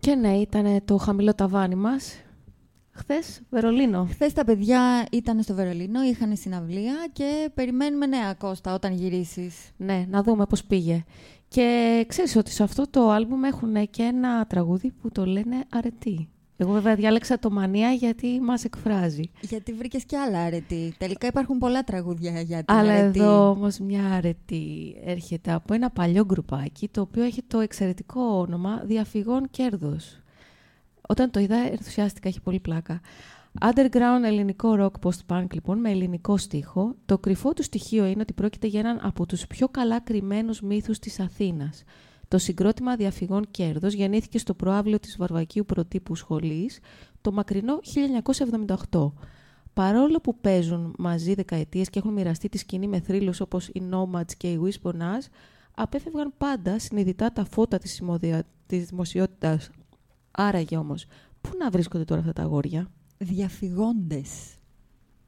Και ναι, ήταν το χαμηλό ταβάνι μας. Χθες, Βερολίνο. Χθες τα παιδιά ήταν στο Βερολίνο, είχαν συναυλία και περιμένουμε νέα, Κώστα, όταν γυρίσεις. Ναι, να δούμε πώς πήγε. Και ξέρεις ότι σε αυτό το άλμπουμ έχουν και ένα τραγούδι που το λένε αρετή. Εγώ βέβαια διάλεξα το Μανία γιατί μας εκφράζει. Γιατί βρήκες και άλλα αρετή. Τελικά υπάρχουν πολλά τραγούδια για την Αλλά αρετή. εδώ όμως μια αρετή έρχεται από ένα παλιό γκρουπάκι, το οποίο έχει το εξαιρετικό όνομα Διαφυγών Κέρδος. Όταν το είδα ενθουσιάστηκα, έχει πολύ πλάκα. Underground ελληνικό rock post-punk λοιπόν με ελληνικό στίχο. Το κρυφό του στοιχείο είναι ότι πρόκειται για έναν από τους πιο καλά κρυμμένους μύθους της Αθήνας. Το συγκρότημα Διαφυγών Κέρδος γεννήθηκε στο προαύλιο της Βαρβακίου Προτύπου Σχολής το μακρινό 1978. Παρόλο που παίζουν μαζί δεκαετίες και έχουν μοιραστεί τη σκηνή με θρύλους όπως οι Nomads και οι Wisp on Us, απέφευγαν πάντα συνειδητά τα φώτα της δημοσιότητας. Άραγε όμως, πού να βρίσκονται τώρα αυτά τα αγόρια? Διαφυγόντες.